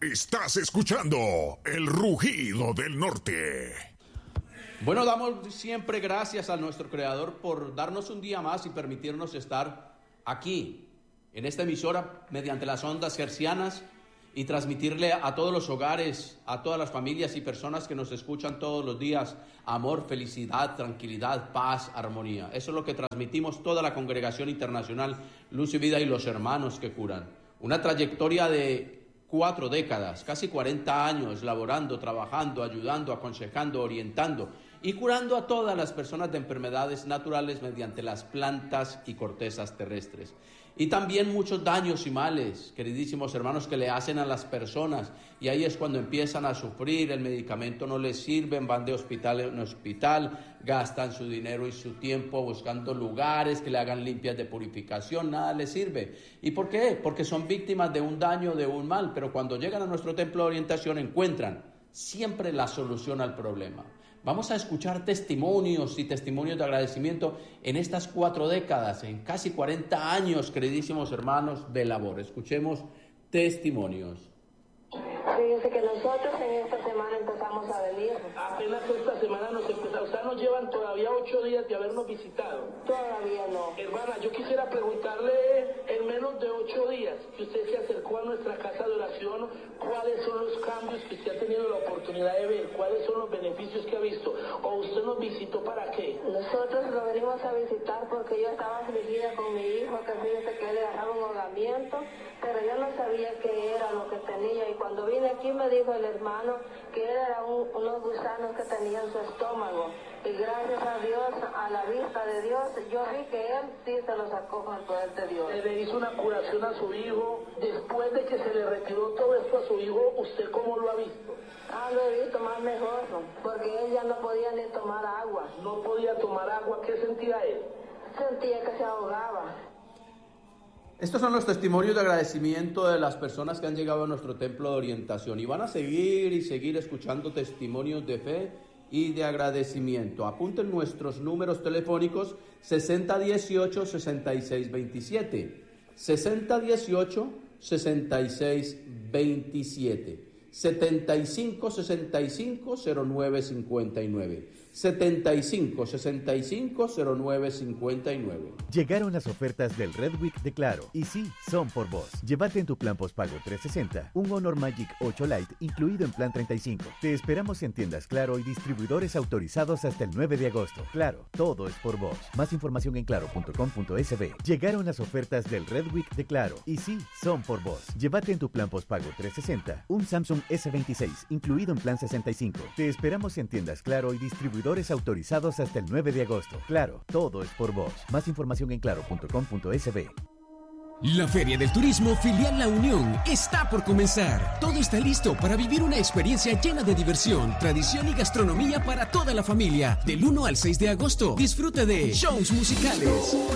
Estás escuchando el rugido del norte. Bueno, damos siempre gracias a nuestro Creador por darnos un día más y permitirnos estar aquí, en esta emisora, mediante las ondas hercianas, y transmitirle a todos los hogares, a todas las familias y personas que nos escuchan todos los días, amor, felicidad, tranquilidad, paz, armonía. Eso es lo que transmitimos toda la Congregación Internacional Luz y Vida y los hermanos que curan. Una trayectoria de 4 décadas, casi 40 años, laborando, trabajando, ayudando, aconsejando, orientando y curando a todas las personas de enfermedades naturales mediante las plantas y cortezas terrestres. Y también muchos daños y males, queridísimos hermanos, que le hacen a las personas, y ahí es cuando empiezan a sufrir, el medicamento no les sirve, van de hospital en hospital, gastan su dinero y su tiempo buscando lugares que le hagan limpias de purificación, nada les sirve. ¿Y por qué? Porque son víctimas de un daño, de un mal, pero cuando llegan a nuestro templo de orientación encuentran siempre la solución al problema. Vamos a escuchar testimonios y testimonios de agradecimiento en estas 4 décadas, en casi 40 años, queridísimos hermanos, de labor. Escuchemos testimonios. Fíjense que nosotros en esta semana empezamos a venir. Apenas esta semana nos empezamos, o sea, nos llevan todavía 8 días de habernos visitado. Todavía no. Hermana, yo quisiera preguntarle, en menos de 8 días que usted se acercó a nuestra casa de oración, ¿cuáles son los cambios que usted ha tenido la oportunidad de ver? ¿Cuáles son los beneficios que ha visto? ¿O usted nos visitó para qué? Nosotros lo venimos a visitar porque yo estaba afligida con mi hijo, que fíjese que él le dejaba un ahogamiento, pero yo no sabía qué era lo que tenía, y cuando vine aquí me dijo el hermano que eran unos gusanos que tenía en su estómago, y gracias a Dios, a la vista de Dios, yo vi que él sí se lo sacó con el poder de Dios. Se le hizo una curación a su hijo. Después de que se le retiró todo esto a su hijo, ¿usted cómo lo ha visto? Lo he visto más mejor, porque él ya no podía ni tomar agua. No podía tomar agua. ¿Qué sentía él? Sentía que se ahogaba. Estos son los testimonios de agradecimiento de las personas que han llegado a nuestro templo de orientación, y van a seguir y seguir escuchando testimonios de fe y de agradecimiento. Apunten nuestros números telefónicos: 6018-6627, 6018-6627, 7565-0959, 7565-0959. Llegaron las ofertas del Red Week de Claro, y sí, son por vos. Llévate en tu plan postpago 360 un Honor Magic 8 Lite incluido en plan 35. Te esperamos en tiendas Claro y distribuidores autorizados hasta el 9 de agosto. Claro, todo es por vos. Más información en claro.com.sb. Llegaron las ofertas del Red Week de Claro, y sí, son por vos. Llévate en tu plan postpago 360 un Samsung S26 incluido en plan 65. Te esperamos en tiendas Claro y distribuidores autorizados hasta el 9 de agosto. Claro, todo es por vos. Más información en claro.com.sb. La Feria del Turismo Filial La Unión está por comenzar. Todo está listo para vivir una experiencia llena de diversión, tradición y gastronomía para toda la familia. Del 1 al 6 de agosto, disfrute de shows musicales,